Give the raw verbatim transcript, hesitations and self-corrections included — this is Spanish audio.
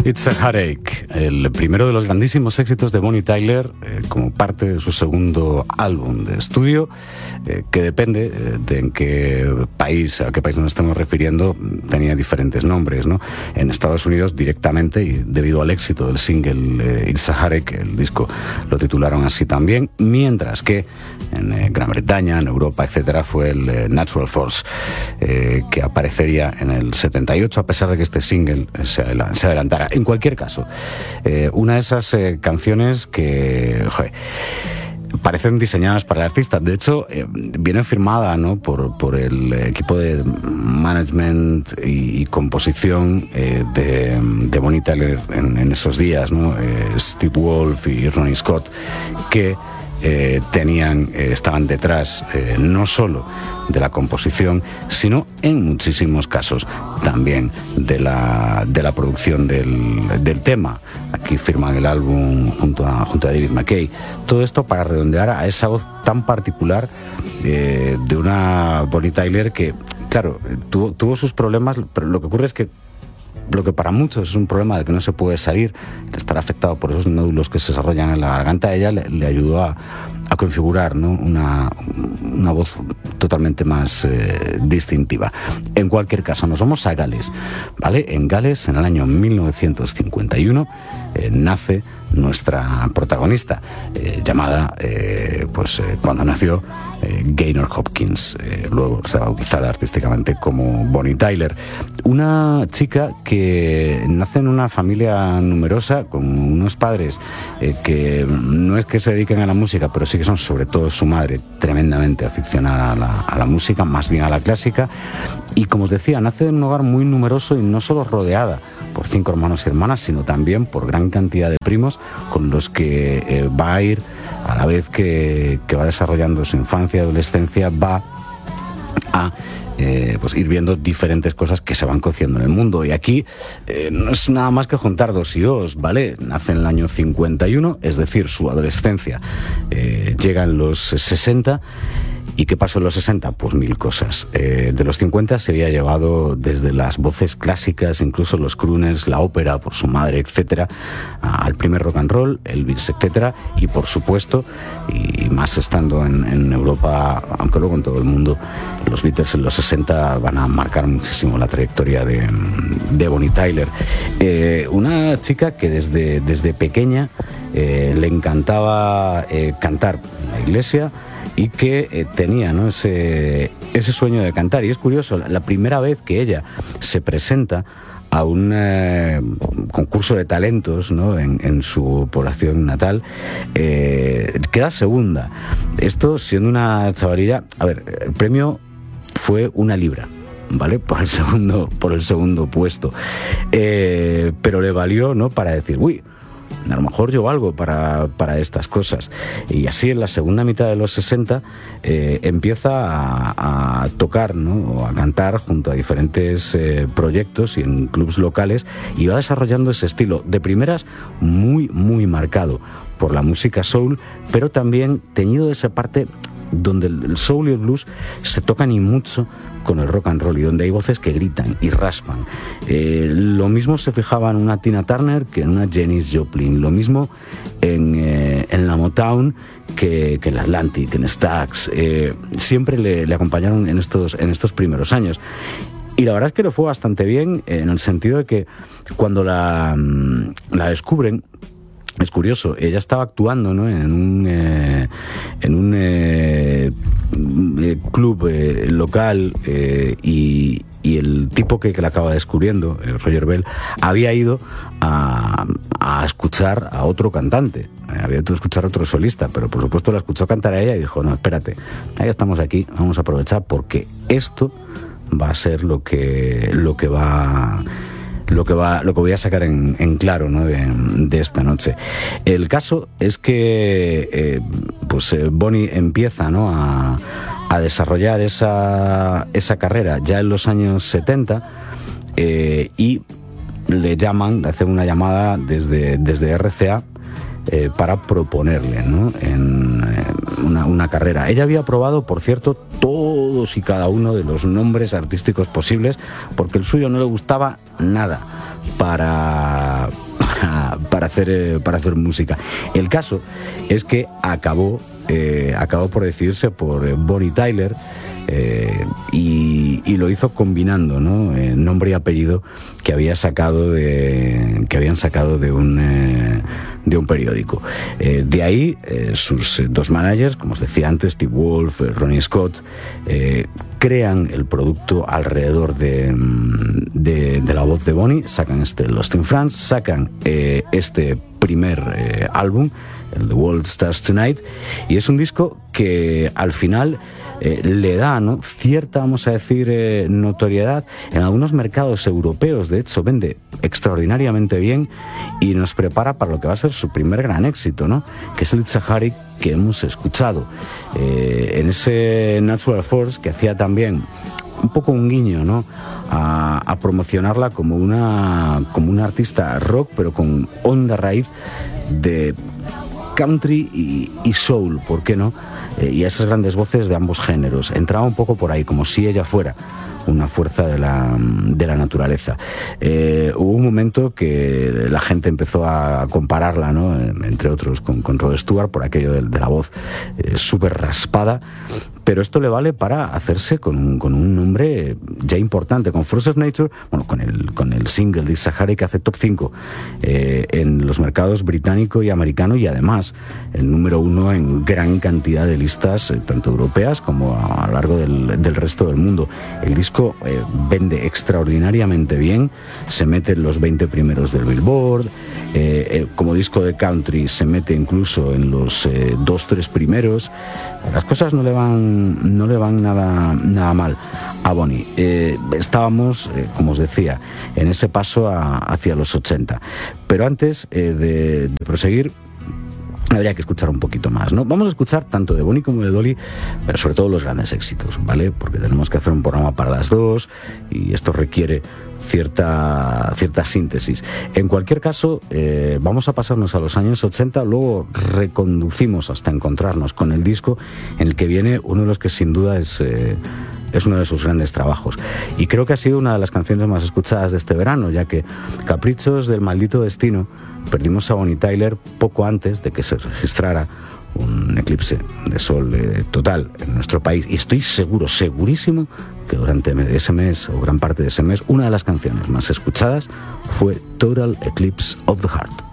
It's a Heartache, el primero de los grandísimos éxitos de Bonnie Tyler eh, como parte de su segundo álbum de estudio, eh, que depende eh, de en qué país, a qué país nos estemos refiriendo, tenía diferentes nombres, ¿no? En Estados Unidos directamente, y debido al éxito del single eh, It's a Heartache, el disco lo titularon así también, mientras que en eh, Gran Bretaña, en Europa, etcétera, fue el eh, Natural Force, eh, que aparecería en el setenta y ocho, a pesar de que este single se, adela- se adelantara. En cualquier caso, eh, una de esas eh, canciones que, joder, parecen diseñadas para el artista. De hecho, eh, viene firmada, ¿no?, por, por el equipo de management y, y composición eh, de, de Bonnie Tyler en, en esos días, ¿no? Eh, Steve Wolf y Ronnie Scott, que Eh, tenían, eh, estaban detrás eh, no solo de la composición, sino en muchísimos casos también de la, de la producción del, del tema. Aquí firman el álbum junto a, junto a David McKay. Todo esto para redondear a esa voz tan particular eh, de una Bonnie Tyler que, claro, tuvo, tuvo sus problemas, pero lo que ocurre es que lo que para muchos es un problema del que no se puede salir, estar afectado por esos nódulos que se desarrollan en la garganta, ella le, le ayudó a, a configurar, ¿no?, una, una voz totalmente más eh, distintiva. En cualquier caso, nos vamos a Gales, ¿vale? En Gales, en el año mil novecientos cincuenta y uno, eh, nace nuestra protagonista, eh, llamada, eh, pues eh, cuando nació, eh, Gaynor Hopkins, eh, luego rebautizada artísticamente como Bonnie Tyler. Una chica que nace en una familia numerosa, con unos padres eh, que no es que se dediquen a la música, pero sí que son, sobre todo su madre, tremendamente aficionada a la, a la música, más bien a la clásica. Y como os decía, nace en un hogar muy numeroso y no solo rodeada por cinco hermanos y hermanas, sino también por gran cantidad de primos con los que eh, va a ir, a la vez que, que va desarrollando su infancia y adolescencia, va a eh, pues ir viendo diferentes cosas que se van cociendo en el mundo. Y aquí eh, no es nada más que juntar dos y dos, ¿vale? Nace en el año cincuenta y uno, es decir, su adolescencia eh, llega en los sesenta. ¿Y qué pasó en los sesenta? Pues mil cosas. Eh, de los cincuenta se había llevado desde las voces clásicas, incluso los crooners, la ópera por su madre, etcétera, al primer rock and roll, Elvis, etcétera, y por supuesto, y más estando en, en Europa, aunque luego en todo el mundo, los Beatles en los sesenta van a marcar muchísimo la trayectoria de, de Bonnie Tyler. Eh, una chica que desde, desde pequeña eh, le encantaba eh, cantar en la iglesia, y que eh, tenía, ¿no?, ese, ese sueño de cantar. Y es curioso, la primera vez que ella se presenta a un eh, concurso de talentos, ¿no?, en, en su población natal, eh, queda segunda. Esto siendo una chavalilla, a ver, el premio fue una libra, ¿vale?, por el segundo, por el segundo puesto, eh, pero le valió, ¿no?, para decir, uy, a lo mejor yo valgo para, para estas cosas. Y así en la segunda mitad de los sesenta eh, empieza a, a tocar, ¿no?, o a cantar junto a diferentes eh, proyectos y en clubs locales, y va desarrollando ese estilo de primeras muy muy marcado por la música soul, pero también teñido de esa parte donde el soul y el blues se tocan y mucho con el rock and roll, y donde hay voces que gritan y raspan. Eh, lo mismo se fijaba en una Tina Turner que en una Janis Joplin, lo mismo en, eh, en la Motown que, que en la Atlantic, en Stax. Eh, siempre le, le acompañaron en estos, en estos primeros años. Y la verdad es que lo fue bastante bien, en el sentido de que cuando la, la descubren, es curioso, ella estaba actuando, ¿no?, en un, eh, en un eh, club eh, local eh, y, y el tipo que, que la acaba descubriendo, eh, Roger Bell, había ido a, a escuchar a otro cantante, eh, había ido a escuchar a otro solista, pero por supuesto la escuchó cantar a ella y dijo, no, espérate, ya estamos aquí, vamos a aprovechar porque esto va a ser lo que, lo que va... lo que va lo que voy a sacar en, en claro, ¿no?, de, de esta noche. El caso es que eh, pues eh, Bonnie empieza, ¿no?, a, a desarrollar esa, esa carrera ya en los años setenta, eh, y le llaman, le hacen una llamada desde, desde R C A eh, para proponerle, ¿no?, en, en una, una carrera. Ella había probado, por cierto, todos y cada uno de los nombres artísticos posibles, porque el suyo no le gustaba nada. para, para, para, hacer, eh, para hacer música. El caso es que acabó, eh, acabó por decidirse por eh, Bonnie Tyler, eh, y, y lo hizo combinando, ¿no?, eh, nombre y apellido que había sacado de, que habían sacado de un eh, de un periódico. Eh, de ahí eh, sus eh, dos managers, como os decía antes, Steve Wolf, eh, Ronnie Scott, eh, crean el producto alrededor de, de, de la voz de Bonnie, sacan este Lost in France, sacan eh, este primer eh, álbum, el The World Starts Tonight, y es un disco que al final Eh, le da, ¿no?, cierta, vamos a decir, eh, notoriedad en algunos mercados europeos. De hecho, vende extraordinariamente bien y nos prepara para lo que va a ser su primer gran éxito, ¿no?, que es el Sahari que hemos escuchado. Eh, en ese Natural Force, que hacía también un poco un guiño, ¿no?, a, a promocionarla como una, como una artista rock, pero con honda raíz de country y, y soul, ¿por qué no? Eh, y esas grandes voces de ambos géneros. Entraba un poco por ahí, como si ella fuera una fuerza de la, de la naturaleza. Eh, hubo un momento que la gente empezó a compararla, ¿no?, entre otros con, con Rod Stewart, por aquello de, de la voz eh, súper raspada, pero esto le vale para hacerse con un, con un nombre ya importante, con Force of Nature, bueno, con el, con el single de Sahari, que hace top cinco eh, en los mercados británico y americano, y además el número uno en gran cantidad de listas, eh, tanto europeas como a, a lo largo del, del resto del mundo. El disco eh, vende extraordinariamente bien, se mete en los veinte primeros del Billboard, eh, eh, como disco de country se mete incluso en los eh, dos, tres primeros. Las cosas no le van no le van nada, nada mal a Bonnie. Eh, estábamos, eh, como os decía, en ese paso a, hacia los ochenta. Pero antes eh, de, de proseguir, habría que escuchar un poquito más, ¿no? Vamos a escuchar tanto de Bonnie como de Dolly, pero sobre todo los grandes éxitos, ¿vale? Porque tenemos que hacer un programa para las dos y esto requiere cierta, cierta síntesis. En cualquier caso, eh, vamos a pasarnos a los años ochenta, luego reconducimos hasta encontrarnos con el disco en el que viene uno de los que sin duda es... Eh, es uno de sus grandes trabajos. Y creo que ha sido una de las canciones más escuchadas de este verano, ya que Caprichos del Maldito Destino perdimos a Bonnie Tyler poco antes de que se registrara un eclipse de sol eh, total en nuestro país. Y estoy seguro, segurísimo, que durante ese mes, o gran parte de ese mes, una de las canciones más escuchadas fue Total Eclipse of the Heart.